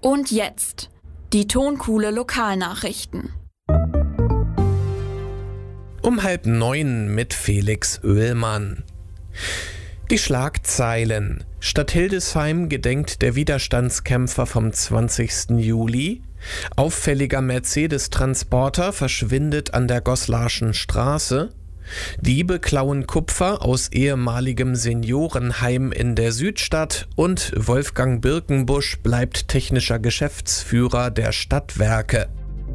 Und jetzt die Tonkuhle Lokalnachrichten. Um 8:30 mit Felix Oehlmann. Die Schlagzeilen. Stadt Hildesheim gedenkt der Widerstandskämpfer vom 20. Juli. Auffälliger Mercedes-Transporter verschwindet an der Goslarschen Straße. Diebe klauen Kupfer aus ehemaligem Seniorenheim in der Südstadt und Wolfgang Birkenbusch bleibt technischer Geschäftsführer der Stadtwerke.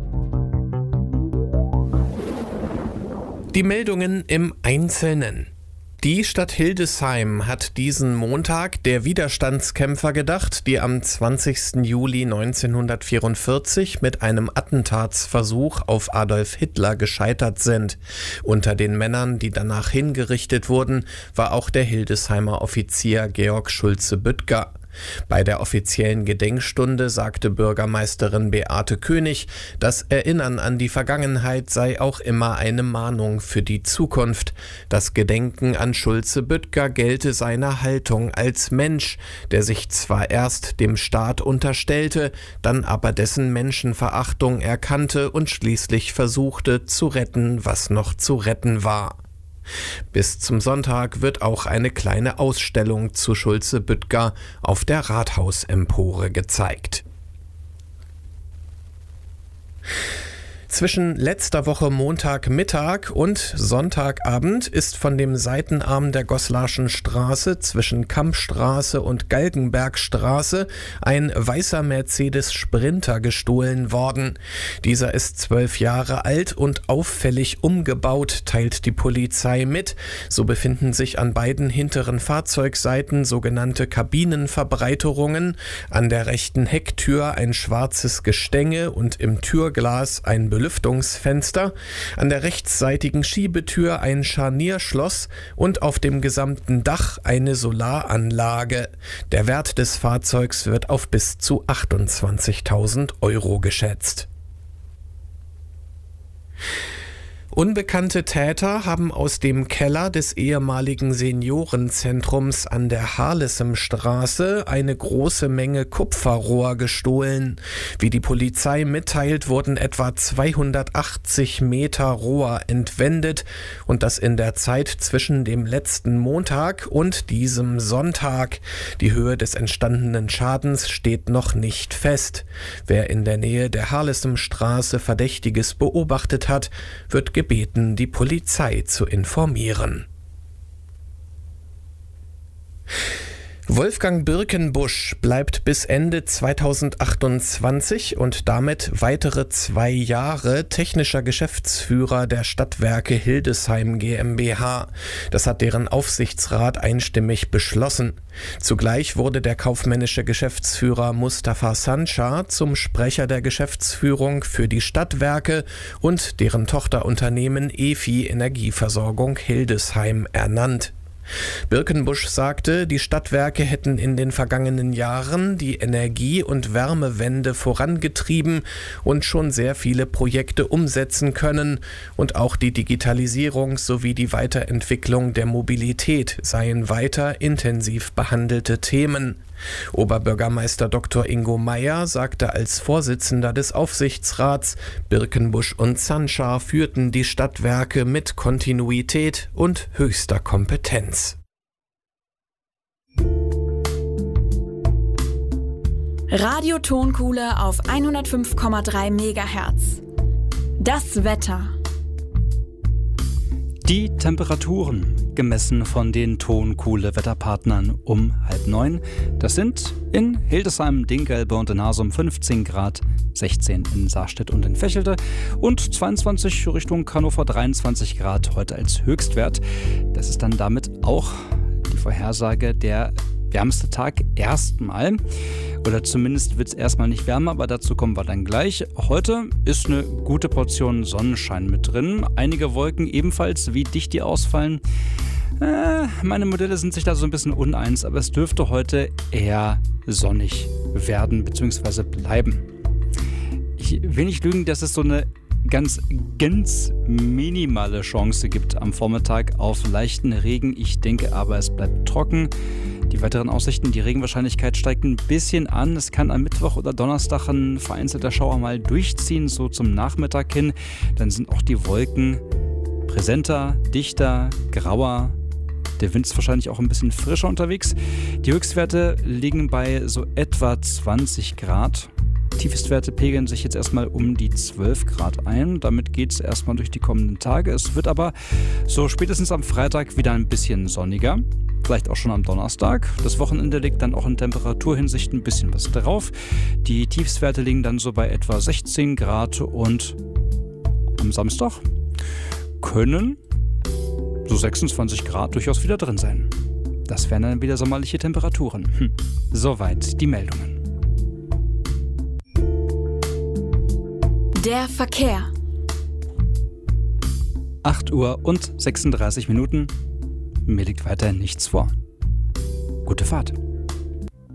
Die Meldungen im Einzelnen. Die Stadt Hildesheim hat diesen Montag der Widerstandskämpfer gedacht, die am 20. Juli 1944 mit einem Attentatsversuch auf Adolf Hitler gescheitert sind. Unter den Männern, die danach hingerichtet wurden, war auch der Hildesheimer Offizier Georg Schulze-Büttger. Bei der offiziellen Gedenkstunde sagte Bürgermeisterin Beate König, das Erinnern an die Vergangenheit sei auch immer eine Mahnung für die Zukunft. Das Gedenken an Schulze-Büttger gelte seiner Haltung als Mensch, der sich zwar erst dem Staat unterstellte, dann aber dessen Menschenverachtung erkannte und schließlich versuchte zu retten, was noch zu retten war. Bis zum Sonntag wird auch eine kleine Ausstellung zu Schulze-Büttger auf der Rathausempore gezeigt. Zwischen letzter Woche Montagmittag und Sonntagabend ist von dem Seitenarm der Goslarschen Straße zwischen Kampstraße und Galgenbergstraße ein weißer Mercedes Sprinter gestohlen worden. Dieser ist 12 Jahre alt und auffällig umgebaut, teilt die Polizei mit. So befinden sich an beiden hinteren Fahrzeugseiten sogenannte Kabinenverbreiterungen, an der rechten Hecktür ein schwarzes Gestänge und im Türglas ein Lüftungsfenster, an der rechtsseitigen Schiebetür ein Scharnierschloss und auf dem gesamten Dach eine Solaranlage. Der Wert des Fahrzeugs wird auf bis zu 28.000 € geschätzt. Unbekannte Täter haben aus dem Keller des ehemaligen Seniorenzentrums an der Harlesem-Straße eine große Menge Kupferrohr gestohlen. Wie die Polizei mitteilt, wurden etwa 280 Meter Rohr entwendet und das in der Zeit zwischen dem letzten Montag und diesem Sonntag. Die Höhe des entstandenen Schadens steht noch nicht fest. Wer in der Nähe der Harlesem-Straße Verdächtiges beobachtet hat, wird gebeten, die Polizei zu informieren. Wolfgang Birkenbusch bleibt bis Ende 2028 und damit weitere 2 Jahre technischer Geschäftsführer der Stadtwerke Hildesheim GmbH. Das hat deren Aufsichtsrat einstimmig beschlossen. Zugleich wurde der kaufmännische Geschäftsführer Mustafa Sancar zum Sprecher der Geschäftsführung für die Stadtwerke und deren Tochterunternehmen EFI Energieversorgung Hildesheim ernannt. Birkenbusch sagte, die Stadtwerke hätten in den vergangenen Jahren die Energie- und Wärmewende vorangetrieben und schon sehr viele Projekte umsetzen können und auch die Digitalisierung sowie die Weiterentwicklung der Mobilität seien weiter intensiv behandelte Themen. Oberbürgermeister Dr. Ingo Meyer sagte als Vorsitzender des Aufsichtsrats, Birkenbusch und Sancar führten die Stadtwerke mit Kontinuität und höchster Kompetenz. Radio Tonkuhle auf 105,3 MHz. Das Wetter. Die Temperaturen, gemessen von den Tonkuhle-Wetterpartnern um 8:30. Das sind in Hildesheim, Dinkelbe und in Hasum 15 Grad, 16 in Saarstedt und in Vechelte und 22 Richtung Hannover, 23 Grad heute als Höchstwert. Das ist dann damit auch die Vorhersage der wärmste Tag erstmal. Oder zumindest wird es erstmal nicht wärmer, aber dazu kommen wir dann gleich. Heute ist eine gute Portion Sonnenschein mit drin. Einige Wolken ebenfalls, wie dicht die ausfallen. Meine Modelle sind sich da so ein bisschen uneins, aber es dürfte heute eher sonnig werden bzw. bleiben. Ich will nicht lügen, dass es so eine ganz minimale Chance gibt am Vormittag auf leichten Regen. Ich denke aber, es bleibt trocken. Die weiteren Aussichten, die Regenwahrscheinlichkeit steigt ein bisschen an. Es kann am Mittwoch oder Donnerstag ein vereinzelter Schauer mal durchziehen, so zum Nachmittag hin. Dann sind auch die Wolken präsenter, dichter, grauer. Der Wind ist wahrscheinlich auch ein bisschen frischer unterwegs. Die Höchstwerte liegen bei so etwa 20 Grad. Tiefstwerte pegeln sich jetzt erstmal um die 12 Grad ein. Damit geht es erstmal durch die kommenden Tage. Es wird aber so spätestens am Freitag wieder ein bisschen sonniger. Vielleicht auch schon am Donnerstag. Das Wochenende legt dann auch in Temperaturhinsicht ein bisschen was drauf. Die Tiefstwerte liegen dann so bei etwa 16 Grad und am Samstag können so 26 Grad durchaus wieder drin sein. Das wären dann wieder sommerliche Temperaturen. Soweit die Meldungen. Der Verkehr. 8 Uhr und 36 Minuten. Mir liegt weiterhin nichts vor. Gute Fahrt.